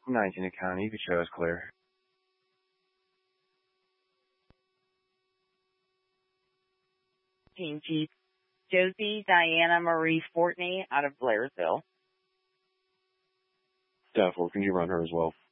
19 to county, you can show us clear. Team Chief Josie Diana Marie Fortney out of Blairsville. Staff 4, can you run her as well?